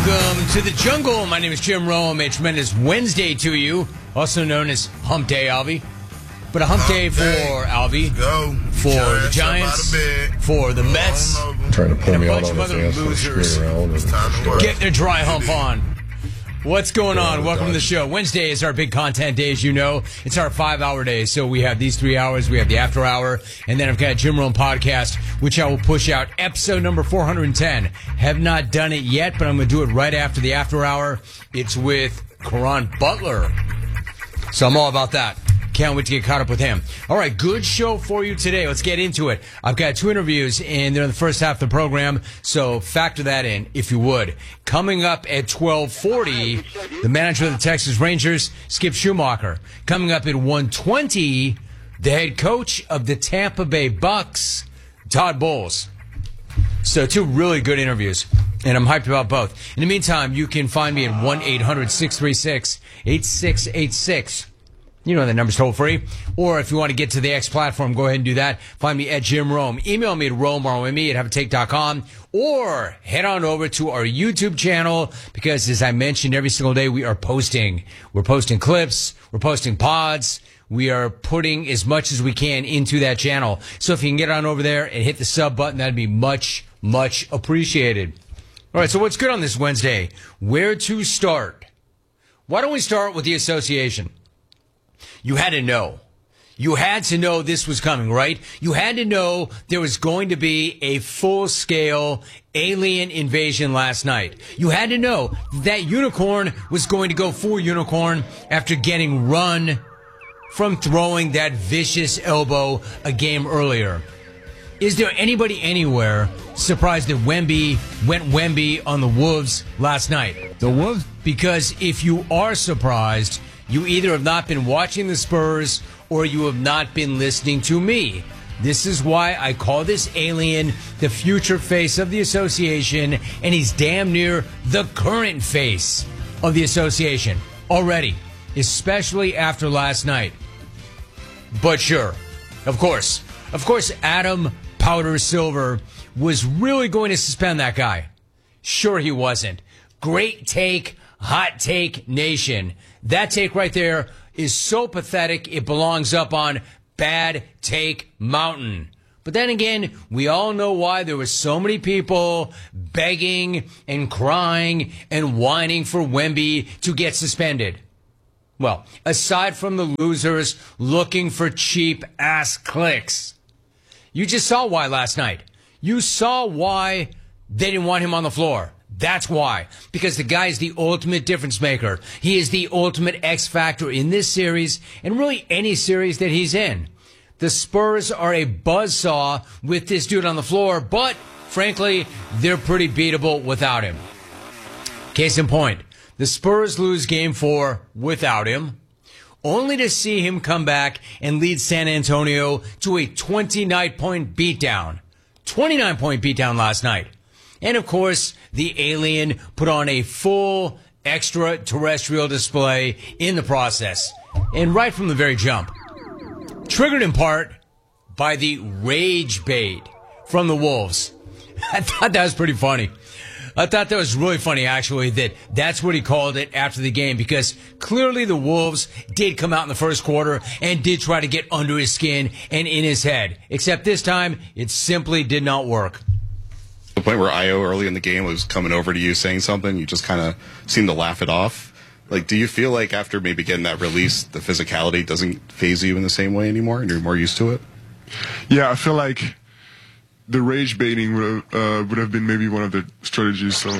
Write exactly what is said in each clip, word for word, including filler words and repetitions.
Welcome to the jungle. My name is Jim Rome. A tremendous Wednesday to you, also known as Hump Day, Alvy. But a hump, hump day for Alvy, go. for the Giants, for the Mets, trying to pull and me a out bunch on of the other fans losers. around Get their dry hump on. What's going on? Welcome to the show. Wednesday is our big content day, as you know. It's our five-hour day, so we have these three hours. We have the after hour, and then I've got Jim Rome podcast, which I will push out episode number four hundred ten. Have not done it yet, but I'm going to do it right after the after hour. It's with Caron Butler, so I'm all about that. Can't wait to get caught up with him. All right, good show for you today. Let's get into it. I've got two interviews, and they're in the first half of the program, so factor that in, if you would. Coming up at twelve forty, the manager of the Texas Rangers, Skip Schumacher. Coming up at one twenty, the head coach of the Tampa Bay Bucks, Todd Bowles. So two really good interviews, and I'm hyped about both. In the meantime, you can find me at one eight hundred six three six eight six eight six. You know the number's toll free. Or if you want to get to the X platform, go ahead and do that. Find me at Jim Rome. Email me at Rome, R O M E, at have a take dot com. Or head on over to our YouTube channel because, as I mentioned, every single day we are posting. We're posting clips. We're posting pods. We are putting as much as we can into that channel. So if you can get on over there and hit the sub button, that'd be much, much appreciated. All right, so what's good on this Wednesday? Where to start? Why don't we start with the association? You had to know. You had to know this was coming, right? You had to know there was going to be a full-scale alien invasion last night. You had to know that Unicorn was going to go for Unicorn after getting run from throwing that vicious elbow a game earlier. Is there anybody anywhere surprised that Wemby went Wemby on the Wolves last night? The Wolves? Because if you are surprised, you either have not been watching the Spurs or you have not been listening to me. This is why I call this alien the future face of the association, and he's damn near the current face of the association already, especially after last night. But sure, of course, of course, Adam Powder Silver was really going to suspend that guy. Sure he wasn't. Great take, hot take nation. That take right there is so pathetic, it belongs up on Bad Take Mountain. But then again, we all know why there were so many people begging and crying and whining for Wemby to get suspended. Well, aside from the losers looking for cheap-ass clicks, you just saw why last night. You saw why they didn't want him on the floor. That's why. Because the guy is the ultimate difference maker. He is the ultimate X factor in this series and really any series that he's in. The Spurs are a buzzsaw with this dude on the floor, but frankly, they're pretty beatable without him. Case in point, the Spurs lose game four without him, only to see him come back and lead San Antonio to a twenty-nine point beatdown. twenty-nine point beatdown last night. And, of course, the alien put on a full extraterrestrial display in the process. And right from the very jump. Triggered in part by the rage bait from the Wolves. I thought that was pretty funny. I thought that was really funny, actually, that that's what he called it after the game, because clearly the Wolves did come out in the first quarter and did try to get under his skin and in his head. Except this time, it simply did not work. The point where Io early in the game was coming over to you saying something, you just kind of seemed to laugh it off. Like, do you feel like after maybe getting that release, the physicality doesn't faze you in the same way anymore and you're more used to it? Yeah, I feel like the rage baiting would have, uh, would have been maybe one of the strategies, so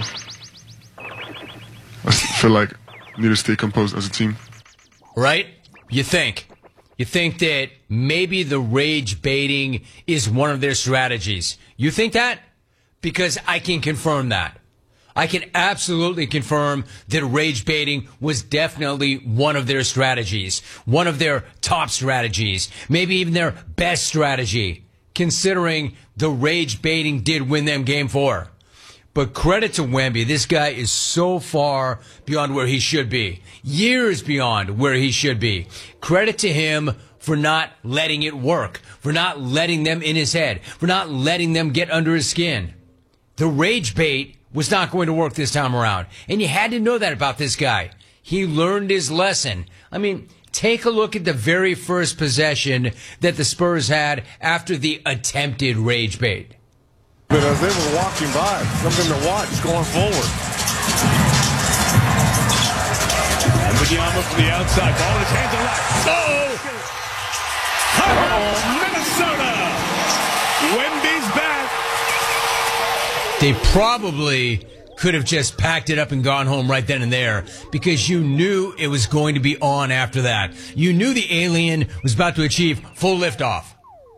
I feel like we need to stay composed as a team. Right? You think. You think that maybe the rage baiting is one of their strategies. You think that? Because I can confirm that. I can absolutely confirm that rage baiting was definitely one of their strategies, one of their top strategies, maybe even their best strategy, considering the rage baiting did win them game four. But credit to Wemby. This guy is so far beyond where he should be, years beyond where he should be. Credit to him for not letting it work, for not letting them in his head, for not letting them get under his skin. The rage bait was not going to work this time around. And you had to know that about this guy. He learned his lesson. I mean, take a look at the very first possession that the Spurs had after the attempted rage bait. But as they were walking by, something to watch going forward. And Wembanyama from the outside. Ball in his hands and left. Oh! Oh, Minnesota! Wemby's back. They probably could have just packed it up and gone home right then and there because you knew it was going to be on after that. You knew the alien was about to achieve full liftoff.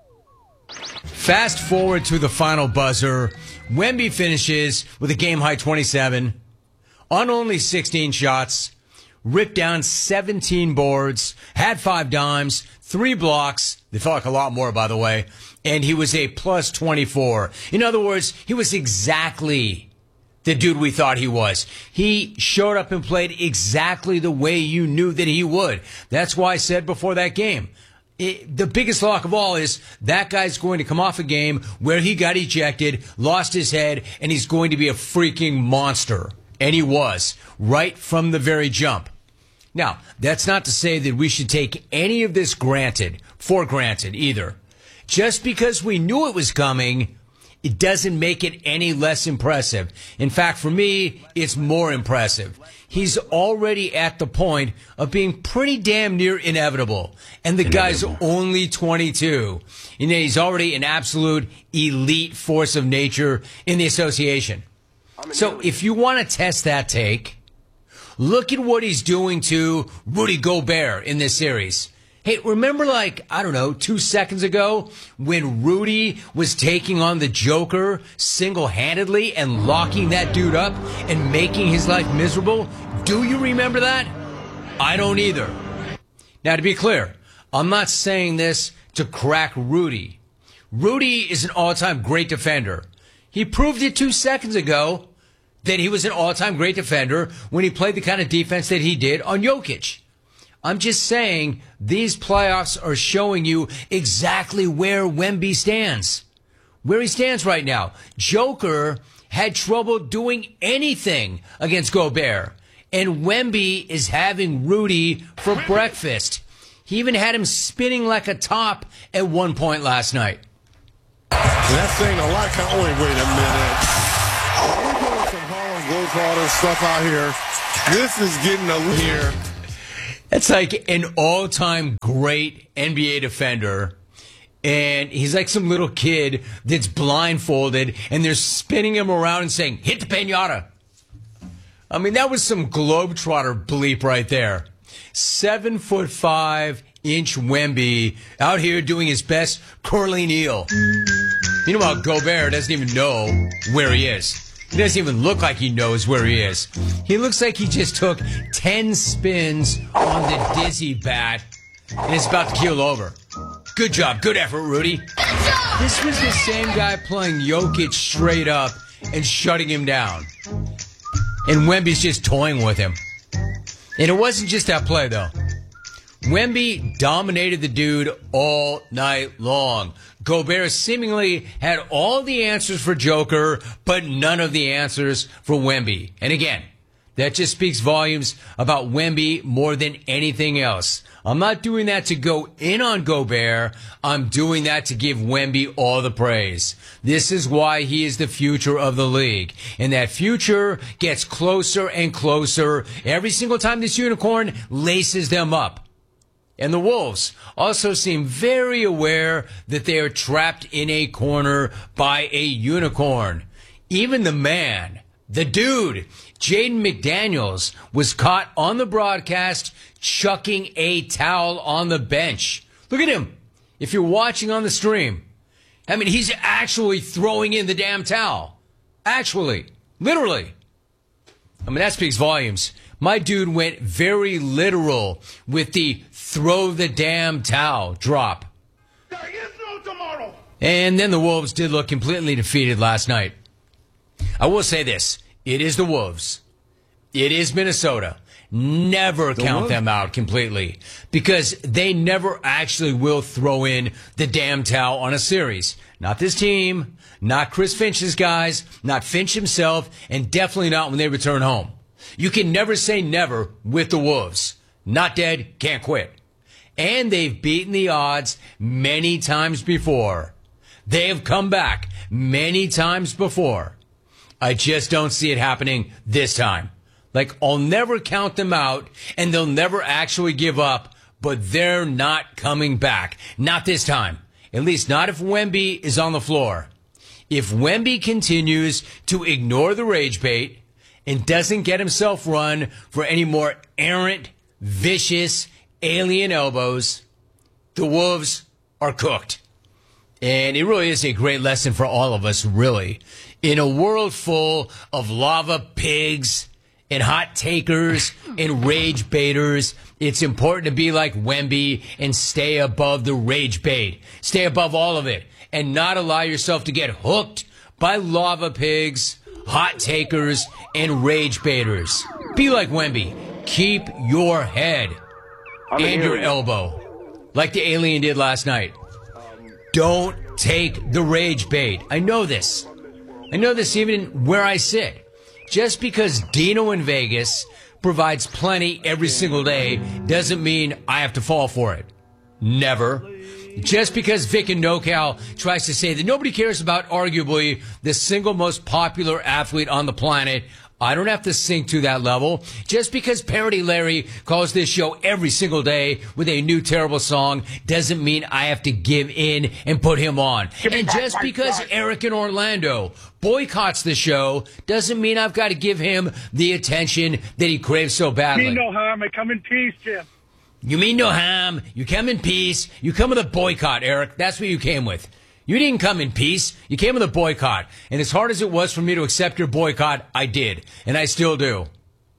Fast forward to the final buzzer. Wemby finishes with a game-high twenty-seven on only sixteen shots, ripped down seventeen boards, had five dimes, three blocks. They felt like a lot more, by the way. And he was a plus twenty-four. In other words, he was exactly the dude we thought he was. He showed up and played exactly the way you knew that he would. That's why I said before that game, it, the biggest lock of all is that guy's going to come off a game where he got ejected, lost his head, and he's going to be a freaking monster. And he was, right from the very jump. Now, that's not to say that we should take any of this granted, for granted either. Just because we knew it was coming, it doesn't make it any less impressive. In fact, for me, it's more impressive. He's already at the point of being pretty damn near inevitable. And the inevitable. Guy's only twenty-two. You know, he's already an absolute elite force of nature in the association. So if you want to test that take, look at what he's doing to Rudy Gobert in this series. Hey, remember like, I don't know, two seconds ago when Rudy was taking on the Joker single-handedly and locking that dude up and making his life miserable? Do you remember that? I don't either. Now, to be clear, I'm not saying this to crack Rudy. Rudy is an all-time great defender. He proved it two seconds ago that he was an all-time great defender when he played the kind of defense that he did on Jokic. I'm just saying these playoffs are showing you exactly where Wemby stands. Where he stands right now. Joker had trouble doing anything against Gobert. And Wemby is having Rudy for breakfast. He even had him spinning like a top at one point last night. That's saying a lot. Kind of, wait, wait a minute. We're doing some Harlem Globetrotter stuff out here. This is getting a here. It's like an all-time great N B A defender, and he's like some little kid that's blindfolded, and they're spinning him around and saying, hit the pinata. I mean, that was some Globetrotter bleep right there. Seven foot five inch Wemby out here doing his best curly kneel. Meanwhile, Gobert doesn't even know where he is. He doesn't even look like he knows where he is. He looks like he just took ten spins on the dizzy bat and is about to keel over. Good job. Good effort, Rudy. This was the same guy playing Jokic straight up and shutting him down. And Wemby's just toying with him. And it wasn't just that play, though. Wemby dominated the dude all night long. Gobert seemingly had all the answers for Joker, but none of the answers for Wemby. And again, that just speaks volumes about Wemby more than anything else. I'm not doing that to go in on Gobert. I'm doing that to give Wemby all the praise. This is why he is the future of the league. And that future gets closer and closer every single time this unicorn laces them up. And the Wolves also seem very aware that they are trapped in a corner by a unicorn. Even the man, the dude, Jaden McDaniels, was caught on the broadcast chucking a towel on the bench. Look at him. If you're watching on the stream, I mean, he's actually throwing in the damn towel. Actually. Literally. I mean, that speaks volumes. My dude went very literal with the throw the damn towel drop. There is no tomorrow. And then the Wolves did look completely defeated last night. I will say this. It is the Wolves. It is Minnesota. never count Wolves? them out completely because they never actually will throw in the damn towel on a series. Not this team, not Chris Finch's guys, not Finch himself, and definitely not when they return home. You can never say never with the Wolves. Not dead, can't quit. And they've beaten the odds many times before. They have come back many times before. I just don't see it happening this time. Like, I'll never count them out, and they'll never actually give up, but they're not coming back. Not this time. At least not if Wemby is on the floor. If Wemby continues to ignore the rage bait and doesn't get himself run for any more errant, vicious, alien elbows, the Wolves are cooked. And it really is a great lesson for all of us, really. In a world full of lava pigs and hot takers and rage baiters, it's important to be like Wemby and stay above the rage bait. Stay above all of it and not allow yourself to get hooked by lava pigs, hot takers, and rage baiters. Be like Wemby. Keep your head and your elbow like the alien did last night. Don't take the rage bait. I know this. I know this even where I sit. Just because Dino in Vegas provides plenty every single day doesn't mean I have to fall for it. Never. Just because Vic and NoCal tries to say that nobody cares about arguably the single most popular athlete on the planet, I don't have to sink to that level. Just because Parody Larry calls this show every single day with a new terrible song doesn't mean I have to give in and put him on. And just because Eric in Orlando boycotts the show doesn't mean I've got to give him the attention that he craves so badly. Mean no harm. I come in peace, Jim. You mean no harm. You come in peace. You come with a boycott, Eric. That's what you came with. You didn't come in peace. You came with a boycott. And as hard as it was for me to accept your boycott, I did. And I still do.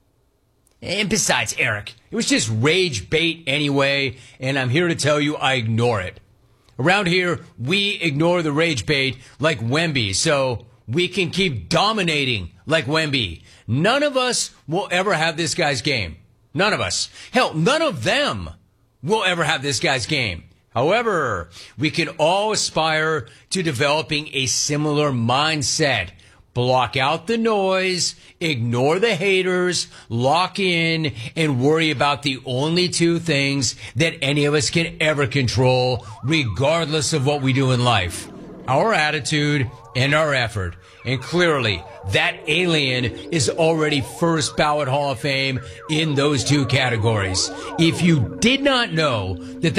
And besides, Eric, it was just rage bait anyway, and I'm here to tell you I ignore it. Around here, we ignore the rage bait like Wemby, so we can keep dominating like Wemby. None of us will ever have this guy's game. None of us. Hell, none of them will ever have this guy's game. However, we can all aspire to developing a similar mindset. Block out the noise, ignore the haters, lock in, and worry about the only two things that any of us can ever control, regardless of what we do in life. Our attitude and our effort. And clearly, that alien is already first ballot Hall of Fame in those two categories. If you did not know that